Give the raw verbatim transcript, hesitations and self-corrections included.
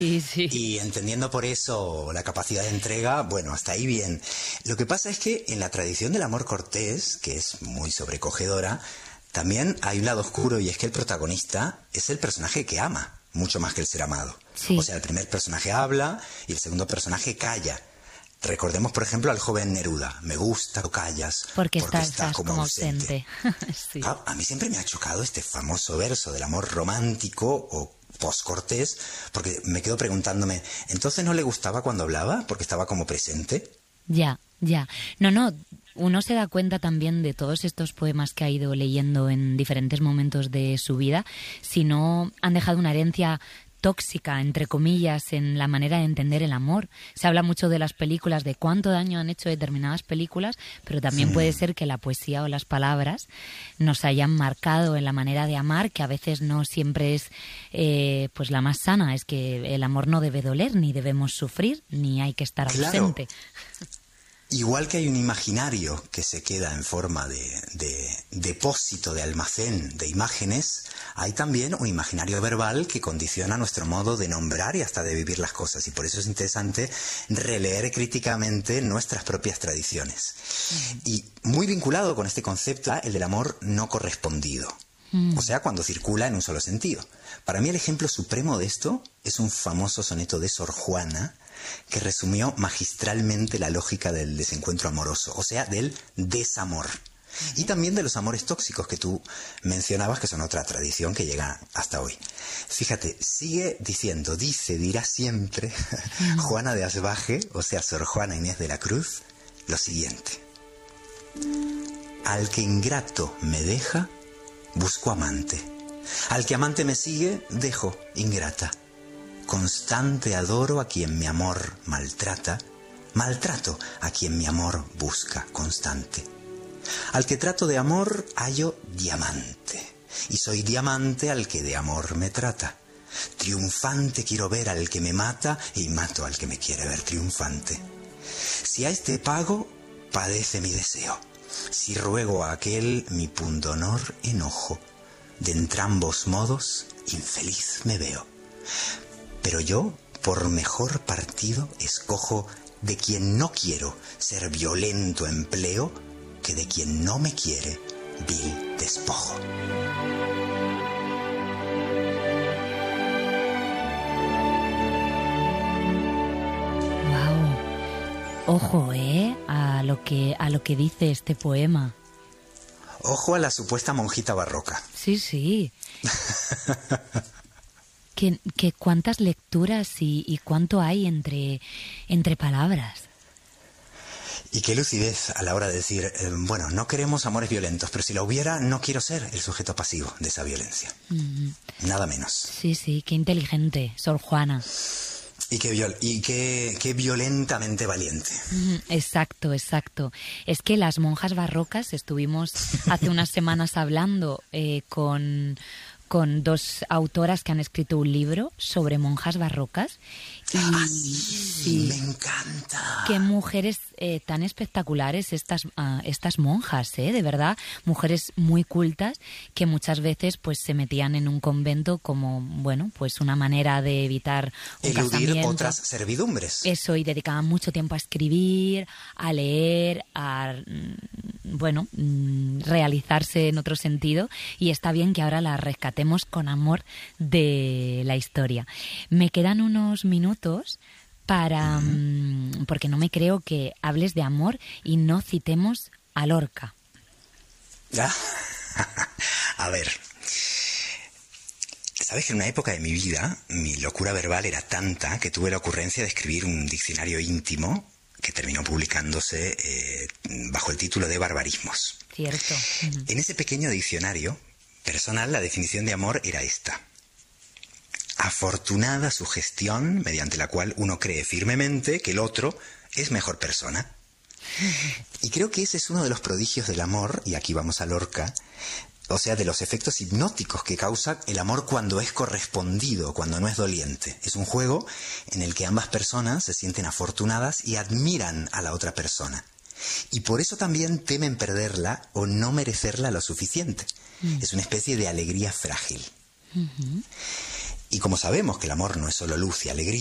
Sí, sí. Y entendiendo por eso la capacidad de entrega, bueno, hasta ahí bien. Lo que pasa es que en la tradición del amor cortés, que es muy sobrecogedora, también hay un lado oscuro, y es que el protagonista es el personaje que ama, mucho más que el ser amado. Sí. O sea, el primer personaje habla y el segundo personaje calla. Recordemos, por ejemplo, al joven Neruda. Me gusta, callas, porque, porque estás, estás como, como ausente. ausente. Sí. Claro, a mí siempre me ha chocado este famoso verso del amor romántico o post-cortés, porque me quedo preguntándome, ¿entonces no le gustaba cuando hablaba? ¿Porque estaba como presente? Ya, ya. No, no, uno se da cuenta también de todos estos poemas que ha ido leyendo en diferentes momentos de su vida, si no han dejado una herencia tóxica, entre comillas, en la manera de entender el amor. Se habla mucho de las películas, de cuánto daño han hecho determinadas películas, pero también Hmm. puede ser que la poesía o las palabras nos hayan marcado en la manera de amar, que a veces no siempre es eh, pues la más sana. Es que el amor no debe doler, ni debemos sufrir, ni hay que estar Claro. ausente. Igual que hay un imaginario que se queda en forma de, de depósito, de almacén de imágenes, hay también un imaginario verbal que condiciona nuestro modo de nombrar y hasta de vivir las cosas. Y por eso es interesante releer críticamente nuestras propias tradiciones. Y muy vinculado con este concepto, el del amor no correspondido. Mm. O sea, cuando circula en un solo sentido. Para mí el ejemplo supremo de esto es un famoso soneto de Sor Juana, que resumió magistralmente la lógica del desencuentro amoroso, o sea, del desamor. Y también de los amores tóxicos que tú mencionabas, que son otra tradición que llega hasta hoy. Fíjate, sigue diciendo, dice, dirá siempre Juana de Asbaje, o sea, Sor Juana Inés de la Cruz, lo siguiente. Al que ingrato me deja, busco amante. Al que amante me sigue, dejo ingrata. Constante adoro a quien mi amor maltrata, maltrato a quien mi amor busca constante. Al que trato de amor hallo diamante, y soy diamante al que de amor me trata. Triunfante quiero ver al que me mata, y mato al que me quiere ver triunfante. Si a este pago, padece mi deseo. Si ruego a aquel mi pundonor enojo. De entrambos modos, infeliz me veo. Pero yo, por mejor partido, escojo de quien no quiero ser violento empleo, que de quien no me quiere, vil despojo. Wow. Ojo, ¿eh? A lo que, a lo que dice este poema. Ojo a la supuesta monjita barroca. Sí, sí. que, que cuántas lecturas y, y cuánto hay entre, entre palabras. Y qué lucidez a la hora de decir, eh, bueno, no queremos amores violentos, pero si lo hubiera, no quiero ser el sujeto pasivo de esa violencia. Mm. Nada menos. Sí, sí, qué inteligente, Sor Juana. Y qué, viol y qué, qué violentamente valiente. Mm, exacto, exacto. Es que las monjas barrocas, estuvimos hace unas semanas hablando eh, con... con dos autoras que han escrito un libro sobre monjas barrocas. Y, ah, sí, sí, me encanta. Qué mujeres eh, tan espectaculares estas, uh, estas monjas, ¿eh? De verdad, mujeres muy cultas que muchas veces pues se metían en un convento como, bueno, pues una manera de evitar un eludir casamiento. otras servidumbres. Eso, y dedicaban mucho tiempo a escribir, a leer, a, bueno, realizarse en otro sentido, y está bien que ahora las rescatemos con amor de la historia. Me quedan unos minutos para, mm. porque no me creo que hables de amor y no citemos a Lorca. ¿Ya? A ver, sabes que en una época de mi vida mi locura verbal era tanta que tuve la ocurrencia de escribir un diccionario íntimo que terminó publicándose eh, bajo el título de Barbarismos. Cierto. Uh-huh. En ese pequeño diccionario personal, la definición de amor era esta: afortunada sugestión mediante la cual uno cree firmemente que el otro es mejor persona. Y creo que ese es uno de los prodigios del amor, y aquí vamos a Lorca, o sea, de los efectos hipnóticos que causa el amor cuando es correspondido, cuando no es doliente. Es un juego en el que ambas personas se sienten afortunadas y admiran a la otra persona. Y por eso también temen perderla o no merecerla lo suficiente. Mm. Es una especie de alegría frágil. Uh-huh. Y como sabemos que el amor no es solo luz y alegría,